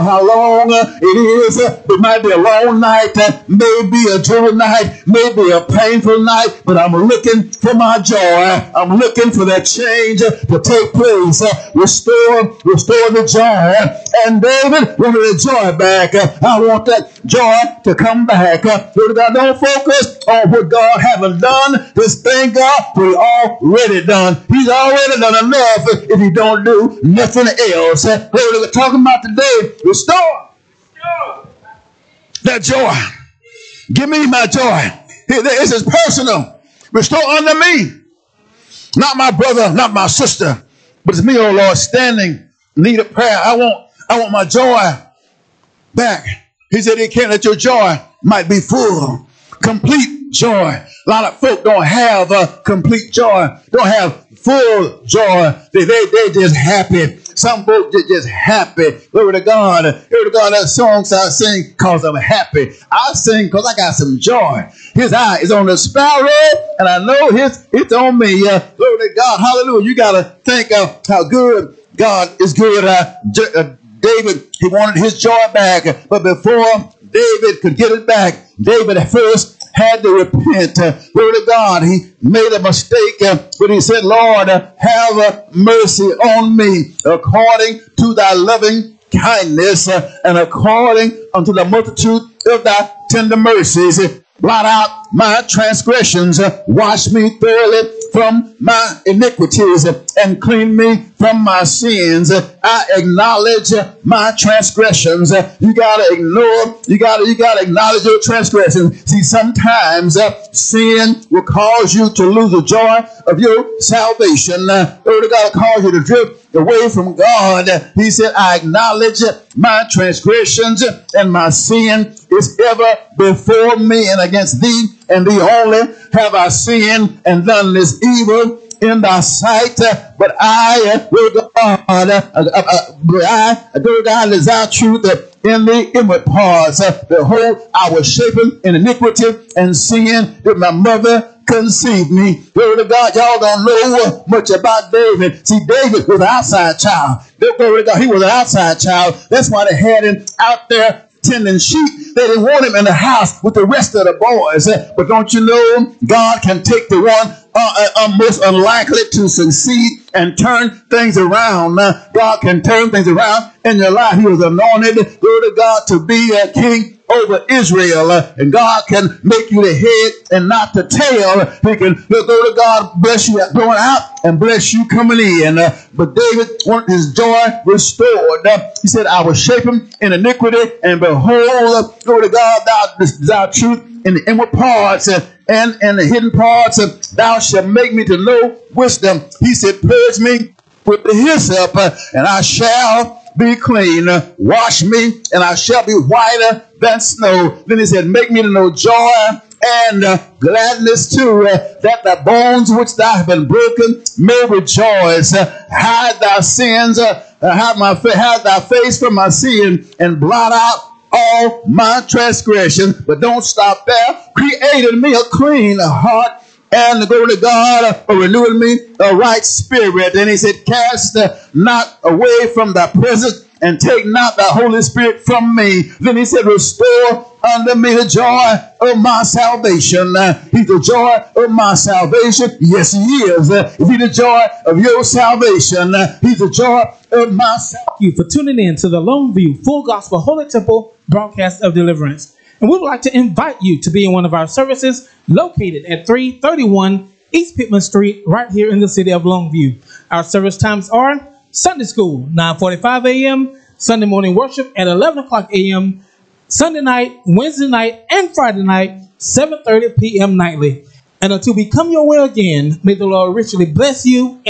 how long it is. It might be a long night, maybe a dreary night, maybe a painful night, but I'm looking for my joy. I'm looking for that change to take place. Restore the joy. And David wanted the joy back. I want that joy to come back. Don't focus on what God haven't done. Just thank God for He already done. He's already done enough if He don't do nothing else. We're talking about today. Restore that joy. Give me my joy. This is personal. Restore unto me. Not my brother, not my sister, but it's me, oh Lord, standing in need of prayer. I want my joy back. He said He can't let your joy might be full. Complete joy. A lot of folk don't have complete joy. Don't have full joy. They just happy. Some folks just happy. Glory to God. Glory to God. That songs I sing because I'm happy. I sing because I got some joy. His eye is on the sparrow, and I know it's on me. Glory to God. Hallelujah. You got to think of how good God is good. David, he wanted his joy back, but before David could get it back, David at first had to repent. Glory to God. He made a mistake, but he said, Lord, have mercy on me according to thy loving kindness and according unto the multitude of thy tender mercies. Blot out my transgressions. Wash me thoroughly from my iniquities and clean me from my sins. I acknowledge my transgressions. You gotta ignore. You gotta acknowledge your transgressions. See, sometimes sin will cause you to lose the joy of your salvation. Lord, God will cause you to drift away from God. He said, I acknowledge my transgressions, and my sin is ever before me, and against thee and thee only have I sinned and done this evil in thy sight. But I will God desire truth in the inward parts. Behold, I was shapen in iniquity, and sin did my mother conceive me. Glory to God. Y'all don't know much about David. See, David was an outside child. Glory to God. He was an outside child. That's why they had him out there tending sheep. They didn't want him in the house with the rest of the boys. But don't you know, God can take the one most unlikely to succeed and turn things around. God can turn things around in your life. He was anointed, glory to God, to be a king over Israel, and God can make you the head and not the tail. He can, go to God, bless you going out and bless you coming in. But David wanted his joy restored. He said, I was shapen in iniquity, and behold, glory to God, thou truth in the inward parts and in the hidden parts, thou shalt make me to know wisdom. He said, purge me with the hyssop, and I shall be clean. Wash me, and I shall be whiter than snow. Then he said, make me to know joy and gladness too, that the bones which thou have been broken may rejoice. Hide thy sins, hide thy face from my sin, and blot out all my transgressions. But don't stop there. Create in me a clean heart, and glory to God, renewing me a right spirit. And he said, cast not away from thy presence, and take not thy Holy Spirit from me. Then he said, restore unto me the joy of my salvation. He's the joy of my salvation. Yes, he is. If he's the joy of your salvation, he's the joy of my salvation. Thank you for tuning in to the Longview Full Gospel Holy Temple broadcast of deliverance. And we would like to invite you to be in one of our services located at 331 East Pittman Street, right here in the city of Longview. Our service times are Sunday school, 9:45 a.m., Sunday morning worship at 11 o'clock a.m., Sunday night, Wednesday night, and Friday night, 7:30 p.m. nightly. And until we come your way again, may the Lord richly bless you.